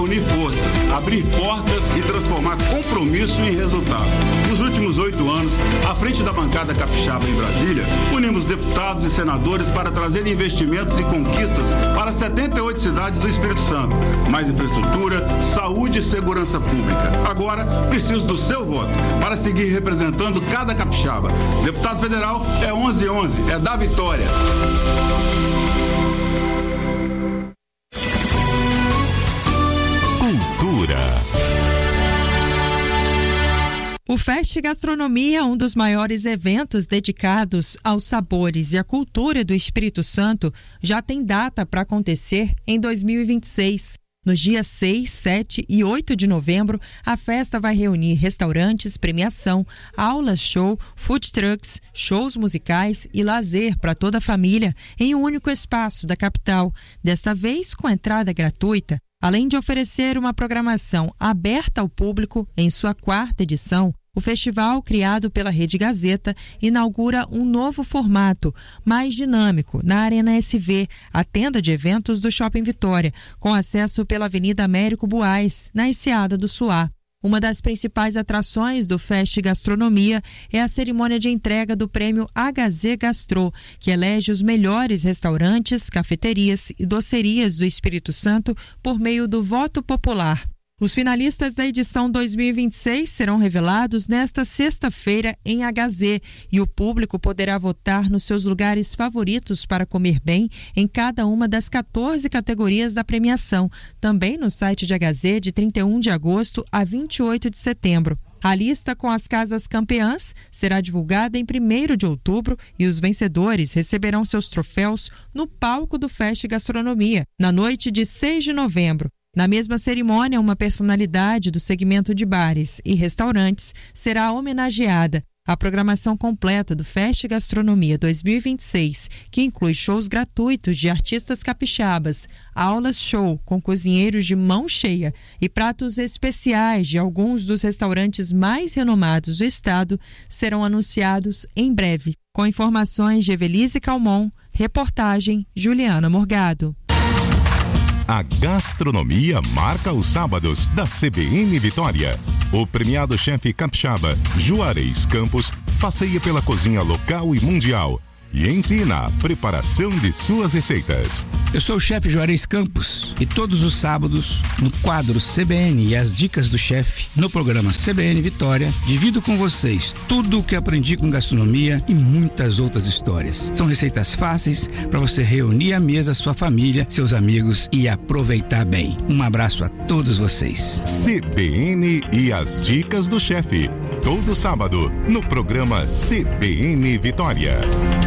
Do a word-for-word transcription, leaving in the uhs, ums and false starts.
unir forças, abrir portas e transformar compromisso em resultado. Nos últimos oito anos, à frente da bancada capixaba em Brasília, unimos deputados e senadores para trazer investimentos e conquistas para setenta e oito cidades do Espírito Santo. Mais infraestrutura, saúde e segurança pública. Agora, preciso do seu voto para seguir representando cada capixaba. Deputado federal é onze onze, é da vitória. O Fest Gastronomia, um dos maiores eventos dedicados aos sabores e à cultura do Espírito Santo, já tem data para acontecer em dois mil e vinte e seis. Nos dias seis, sete e oito de novembro, a festa vai reunir restaurantes, premiação, aulas, show, food trucks, shows musicais e lazer para toda a família em um único espaço da capital, desta vez com entrada gratuita. Além de oferecer uma programação aberta ao público em sua quarta edição, o festival, criado pela Rede Gazeta, inaugura um novo formato, mais dinâmico, na Arena S V, a tenda de eventos do Shopping Vitória, com acesso pela Avenida Américo Buais, na Enseada do Suá. Uma das principais atrações do Fest Gastronomia é a cerimônia de entrega do prêmio H Z Gastro, que elege os melhores restaurantes, cafeterias e docerias do Espírito Santo por meio do voto popular. Os finalistas da edição dois mil e vinte e seis serão revelados nesta sexta-feira em H Z e o público poderá votar nos seus lugares favoritos para comer bem em cada uma das quatorze categorias da premiação, também no site de H Z de trinta e um de agosto a vinte e oito de setembro. A lista com as casas campeãs será divulgada em primeiro de outubro e os vencedores receberão seus troféus no palco do Fest Gastronomia, na noite de seis de novembro. Na mesma cerimônia, uma personalidade do segmento de bares e restaurantes será homenageada. A programação completa do Fest Gastronomia dois mil e vinte e seis, que inclui shows gratuitos de artistas capixabas, aulas show com cozinheiros de mão cheia e pratos especiais de alguns dos restaurantes mais renomados do estado, serão anunciados em breve. Com informações de Evelise Calmon, reportagem Juliana Morgado. A gastronomia marca os sábados da C B N Vitória. O premiado chefe capixaba Juarez Campos passeia pela cozinha local e mundial e ensina a preparação de suas receitas. Eu sou o chefe Juarez Campos e todos os sábados, no quadro C B N e as dicas do chefe, no programa C B N Vitória, divido com vocês tudo o que aprendi com gastronomia e muitas outras histórias. São receitas fáceis para você reunir à mesa sua família, seus amigos e aproveitar bem. Um abraço a todos vocês. C B N e as dicas do chefe, todo sábado, no programa C B N Vitória.